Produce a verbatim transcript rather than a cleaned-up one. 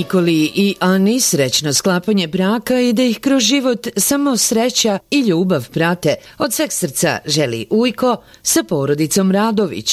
Nikoli i Ani srećno sklapanje braka i da ih kroz život samo sreća i ljubav prate. Od sveg srca želi Ujko sa porodicom Radović.